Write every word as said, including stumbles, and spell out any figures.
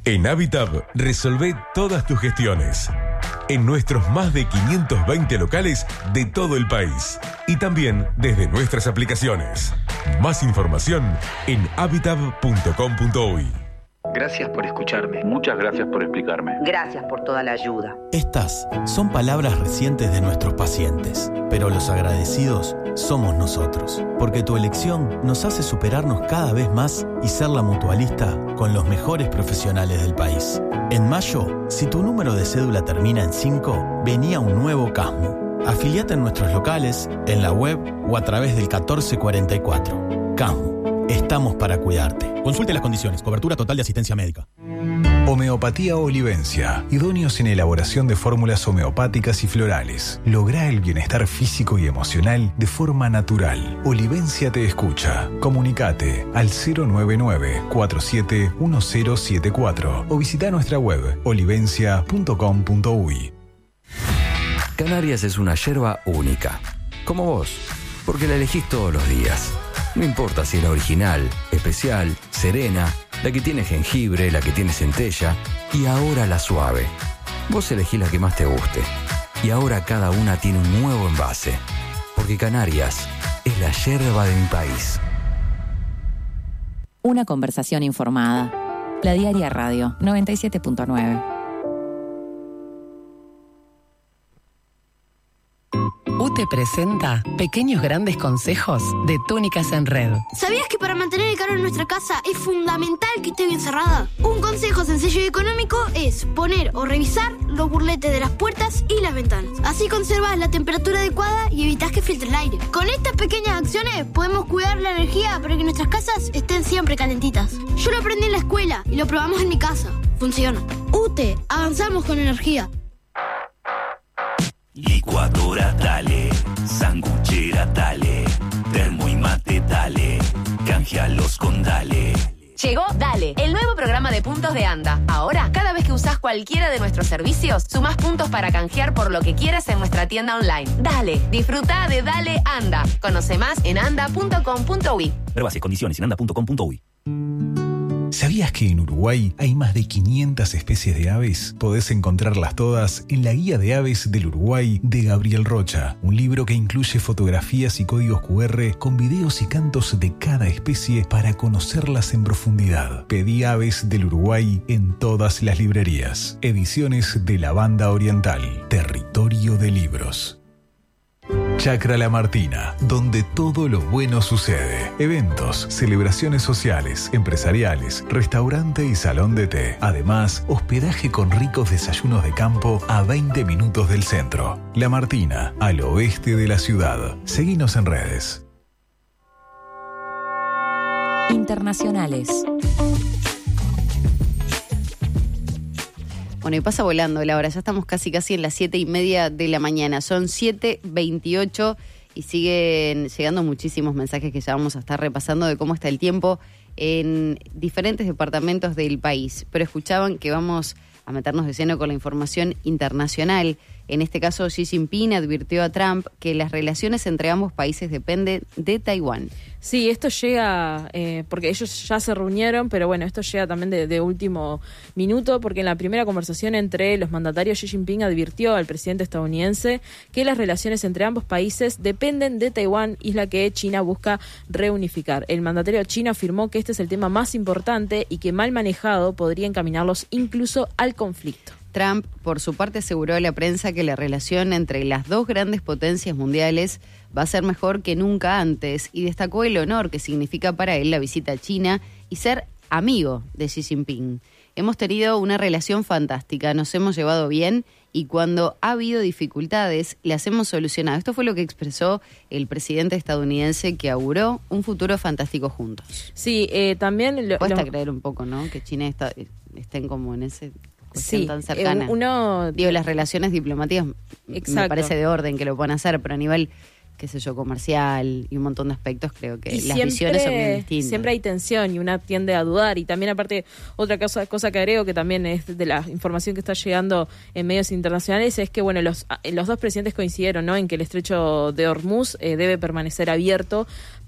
En Habitat resolvé todas tus gestiones. En nuestros más de quinientos veinte locales de todo el país. Y también desde nuestras aplicaciones. Más información en habitat punto com punto uy. Gracias por escucharme. Muchas gracias por explicarme. Gracias por toda la ayuda. Estas son palabras recientes de nuestros pacientes, pero los agradecidos somos nosotros, porque tu elección nos hace superarnos cada vez más y ser la mutualista con los mejores profesionales del país. En mayo, si tu número de cédula termina en cinco, venía un nuevo CASMU. Afiliate en nuestros locales, en la web o a través del catorce cuarenta y cuatro. CASMU, estamos para cuidarte. Consulte las condiciones, cobertura total de asistencia médica. Homeopatía Olivencia, idóneos en elaboración de fórmulas homeopáticas y florales. Lográ el bienestar físico y emocional de forma natural. Olivencia te escucha. Comunicate al cero nueve nueve, cuatro siete uno cero siete cuatro o visita nuestra web olivencia punto com punto uy. Canarias es una yerba única, como vos, porque la elegís todos los días. No importa si es la original, especial, serena, la que tiene jengibre, la que tiene centella y ahora la suave. Vos elegís la que más te guste. Y ahora cada una tiene un nuevo envase. Porque Canarias es la yerba de mi país. Una conversación informada. La Diaria Radio noventa y siete punto nueve. U T E presenta Pequeños Grandes Consejos de Túnicas en Red. ¿Sabías que para mantener el calor en nuestra casa es fundamental que esté bien cerrada? Un consejo sencillo y económico es poner o revisar los burletes de las puertas y las ventanas. Así conservas la temperatura adecuada y evitas que filtre el aire. Con estas pequeñas acciones podemos cuidar la energía para que nuestras casas estén siempre calentitas. Yo lo aprendí en la escuela y lo probamos en mi casa. Funciona. U T E, avanzamos con energía. Licuadora dale, sanguchera dale, termo y mate dale, canjealos con dale. Llegó Dale, el nuevo programa de puntos de Anda. Ahora, cada vez que usás cualquiera de nuestros servicios, sumás puntos para canjear por lo que quieras en nuestra tienda online. Dale, disfruta de Dale Anda. Conoce más en anda punto com punto uy. Ver bases, condiciones en anda punto com punto uy. ¿Sabías que en Uruguay hay más de quinientas especies de aves? Podés encontrarlas todas en la Guía de Aves del Uruguay de Gabriel Rocha, un libro que incluye fotografías y códigos cu erre con videos y cantos de cada especie para conocerlas en profundidad. Pedí Aves del Uruguay en todas las librerías. Ediciones de la Banda Oriental, territorio de libros. Chacra La Martina, donde todo lo bueno sucede. Eventos, celebraciones sociales, empresariales, restaurante y salón de té. Además, hospedaje con ricos desayunos de campo a veinte minutos del centro. La Martina, al oeste de la ciudad. Seguinos en redes. Internacionales. Bueno, y pasa volando la hora, ya estamos casi casi en las siete y media de la mañana, son siete veintiocho y siguen llegando muchísimos mensajes que ya vamos a estar repasando de cómo está el tiempo en diferentes departamentos del país. Pero escuchaban que vamos a meternos de lleno con la información internacional. En este caso, Xi Jinping advirtió a Trump que las relaciones entre ambos países dependen de Taiwán. Sí, esto llega, eh, porque ellos ya se reunieron, pero bueno, esto llega también de, de último minuto, porque en la primera conversación entre los mandatarios, Xi Jinping advirtió al presidente estadounidense que las relaciones entre ambos países dependen de Taiwán, isla que China busca reunificar. El mandatario chino afirmó que este es el tema más importante y que mal manejado podría encaminarlos incluso al conflicto. Trump, por su parte, aseguró a la prensa que la relación entre las dos grandes potencias mundiales va a ser mejor que nunca antes y destacó el honor que significa para él la visita a China y ser amigo de Xi Jinping. Hemos tenido una relación fantástica, nos hemos llevado bien y cuando ha habido dificultades las hemos solucionado. Esto fue lo que expresó el presidente estadounidense, que auguró un futuro fantástico juntos. Sí, eh, también... Lo, Cuesta lo... creer un poco, ¿no?, que China está, estén como en ese... Sí, tan cercana. Eh, uno... Digo, las relaciones diplomáticas Exacto. me parece de orden que lo puedan hacer, pero a nivel, qué sé yo, comercial y un montón de aspectos, creo que y las siempre, visiones son bien distintas. Siempre hay tensión y una tiende a dudar. Y también, aparte, otra cosa, cosa que agrego, que también es de la información que está llegando en medios internacionales, es que, bueno, los, los dos presidentes coincidieron, ¿no?, en que el estrecho de Hormuz eh, debe permanecer abierto